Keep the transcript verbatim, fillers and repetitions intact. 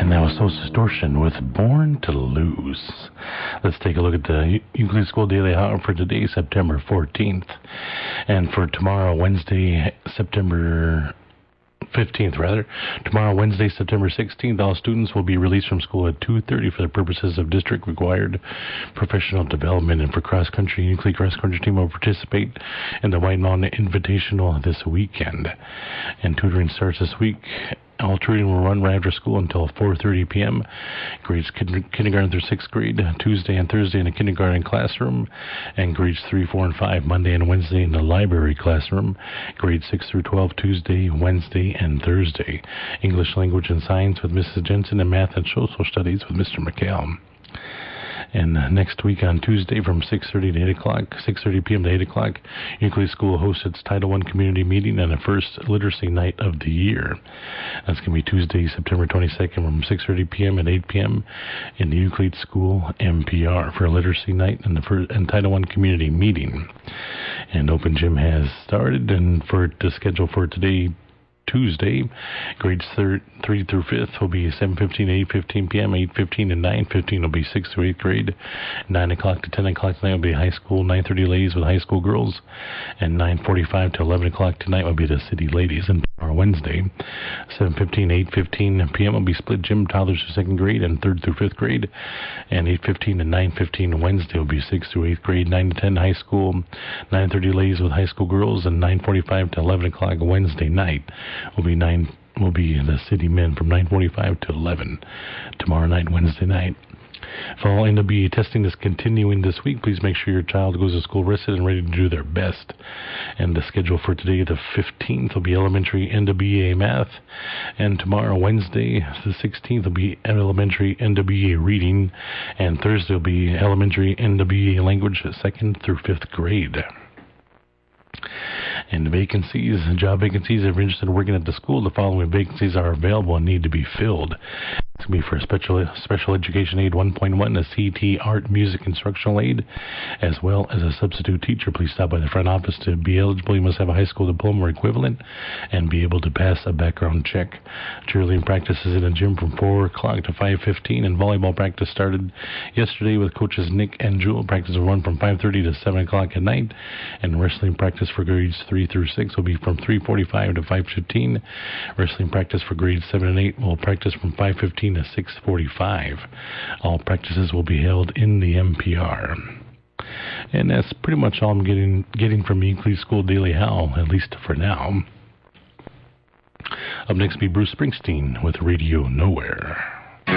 And that was Soul Distortion with Born to Lose. Let's take a look at the Euclid School Daily Hour for today, September fourteenth. And for tomorrow, Wednesday, September fifteenth, rather. Tomorrow, Wednesday, September sixteenth, all students will be released from school at two thirty for the purposes of district-required professional development. And for cross-country, Euclid cross-country team will participate in the White Mountain Invitational this weekend. And tutoring starts this week. All tutoring will run right after school until four thirty p.m. Grades kin- kindergarten through sixth grade, Tuesday and Thursday in the kindergarten classroom, and grades three, four, and five, Monday and Wednesday in the library classroom. Grades six through twelve, Tuesday, Wednesday, and Thursday. English, language, and science with Missus Jensen, and math and social studies with Mister McHale. And next week on Tuesday from six thirty to eight o'clock, six thirty p.m. to eight o'clock, Euclid School hosts its Title One community meeting and the first literacy night of the year. That's going to be Tuesday, September twenty-second from six thirty p.m. and eight p.m. in the Euclid School M P R for a literacy night and the first and Title One community meeting. And Open Gym has started, and for the schedule for today, Tuesday, grades third, three through fifth will be seven fifteen to eight fifteen p.m., eight fifteen to nine fifteen will be sixth through eighth grade, nine o'clock to ten o'clock tonight will be high school, nine thirty ladies with high school girls, and nine forty-five to eleven o'clock tonight will be the city ladies. And tomorrow, Wednesday, seven fifteen to eight fifteen p.m. will be split gym, toddlers through second grade and third through fifth grade, and eight fifteen to nine fifteen Wednesday will be sixth through eighth grade, nine to ten high school, nine thirty ladies with high school girls, and nine forty-five to eleven o'clock Wednesday night will be nine will be the city men from nine forty-five to eleven tomorrow night, Wednesday night. Fall N W A testing is continuing this week. Please make sure your child goes to school rested and ready to do their best. And the schedule for today, the fifteenth, will be elementary N W A math. And tomorrow, Wednesday, the sixteenth, will be elementary N W A reading. And Thursday will be elementary N W A language, second through fifth grade. And vacancies, job vacancies, if you're interested in working at the school, the following vacancies are available and need to be filled. It's going to be for a special special education aid one point one, a C T art music instructional aid, as well as a substitute teacher. Please stop by the front office to be eligible. You must have a high school diploma or equivalent and be able to pass a background check. Cheerleading practice is in a gym from four o'clock to five fifteen, and volleyball practice started yesterday with coaches Nick and Jewel. Practice will run from five thirty to seven o'clock at night, and wrestling practice for grades three through six will be from three forty-five to five fifteen. Wrestling practice for grades seven and eight will practice from five fifteen to six forty-five. All practices will be held in the M P R. And that's pretty much all I'm getting getting from Euclid School Daily Howl, at least for now. Up next will be Bruce Springsteen with Radio Nowhere.